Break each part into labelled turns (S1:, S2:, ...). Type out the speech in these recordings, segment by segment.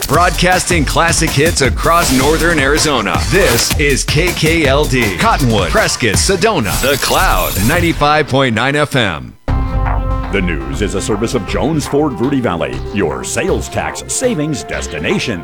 S1: broadcasting classic hits across northern Arizona. This is KKLD, Cottonwood, Prescott, Sedona, The Cloud, 95.9 FM.
S2: The News is a service of Jones Ford Verde Valley, your sales tax savings destination.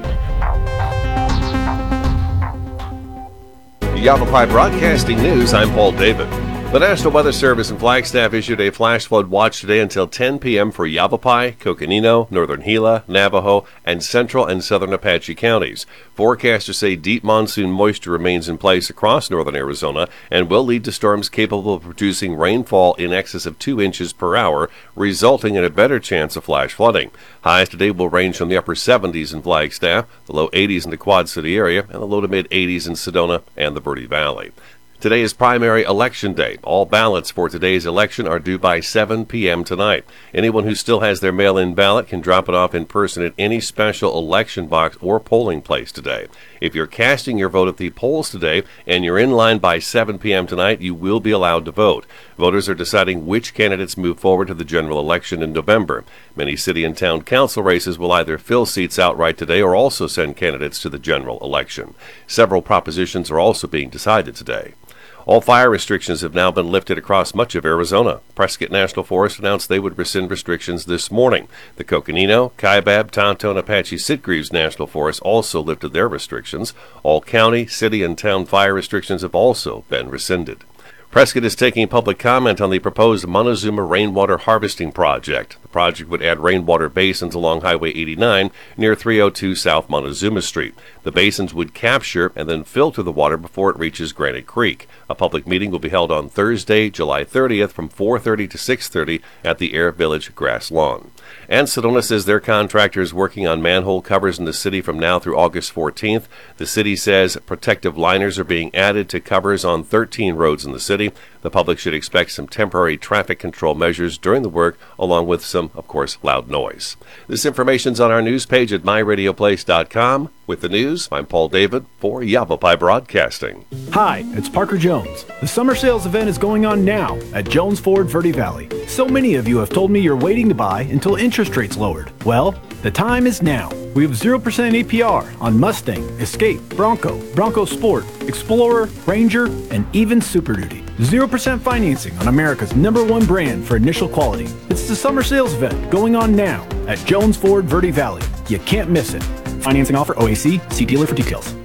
S3: Yavapai Broadcasting News, I'm Paul David. The National Weather Service in Flagstaff issued a flash flood watch today until 10 p.m. for Yavapai, Coconino, Northern Gila, Navajo, and central and southern Apache counties. Forecasters say deep monsoon moisture remains in place across northern Arizona and will lead to storms capable of producing rainfall in excess of 2 inches per hour, resulting in a better chance of flash flooding. Highs today will range from the upper 70s in Flagstaff, the low 80s in the Quad City area, and the low to mid 80s in Sedona and the Verde Valley. Today is primary election day. All ballots for today's election are due by 7 p.m. tonight. Anyone who still has their mail-in ballot can drop it off in person at any special election box or polling place today. If you're casting your vote at the polls today and you're in line by 7 p.m. tonight, you will be allowed to vote. Voters are deciding which candidates move forward to the general election in November. Many city and town council races will either fill seats outright today or also send candidates to the general election. Several propositions are also being decided today. All fire restrictions have now been lifted across much of Arizona. Prescott National Forest announced they would rescind restrictions this morning. The Coconino, Kaibab, Tonto, and Apache Sitgreaves National Forest also lifted their restrictions. All county, city, and town fire restrictions have also been rescinded. Prescott is taking public comment on the proposed Montezuma rainwater harvesting project. The project would add rainwater basins along Highway 89 near 302 South Montezuma Street. The basins would capture and then filter the water before it reaches Granite Creek. A public meeting will be held on Thursday, July 30th from 4:30 to 6:30 at the Air Village grass lawn. And Sedona says their contractor is working on manhole covers in the city from now through August 14th. The city says protective liners are being added to covers on 13 roads in the city. The public should expect some temporary traffic control measures during the work, along with some, of course, loud noise. This information's on our news page at myradioplace.com. With the news, I'm Paul David for Yavapai Broadcasting.
S4: Hi, it's Parker Jones. The summer sales event is going on now at Jones Ford Verde Valley. So many of you have told me you're waiting to buy until interest rates lowered. Well, the time is now. We have 0% APR on Mustang, Escape, Bronco, Bronco Sport, Explorer, Ranger, and even Super Duty. 0% financing on America's #1 brand for initial quality. It's the summer sales event going on now at Jones Ford Verde Valley. You can't miss it. Financing offer OAC. See dealer for details.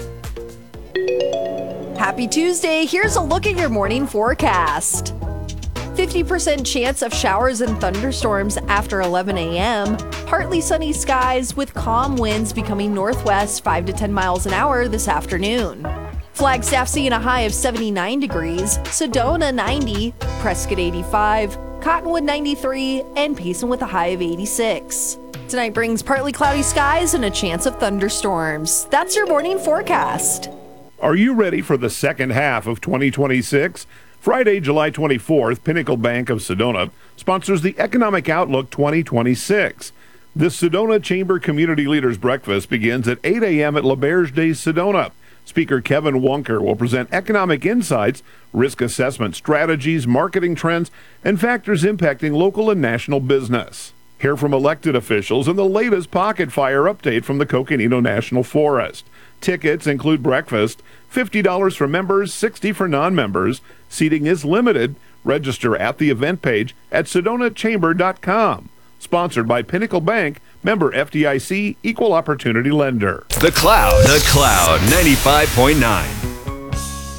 S5: Happy Tuesday. Here's a look at your morning forecast. 50% chance of showers and thunderstorms after 11 a.m. Partly sunny skies with calm winds becoming northwest 5 to 10 miles an hour this afternoon. Flagstaff seeing a high of 79 degrees, Sedona 90, Prescott 85, Cottonwood 93, and Payson with a high of 86. Tonight brings partly cloudy skies and a chance of thunderstorms. That's your morning forecast.
S6: Are you ready for the second half of 2026? Friday, July 24th, Pinnacle Bank of Sedona sponsors the Economic Outlook 2026. This Sedona Chamber Community Leaders Breakfast begins at 8 a.m. at L'Auberge de Sedona. Speaker Kevin Wonker will present economic insights, risk assessment strategies, marketing trends, and factors impacting local and national business. Hear from elected officials and the latest pocket fire update from the Coconino National Forest. Tickets include breakfast, $50 for members, $60 for non-members. Seating is limited. Register at the event page at sedonachamber.com. Sponsored by Pinnacle Bank, member FDIC, equal opportunity lender.
S1: The Cloud 95.9.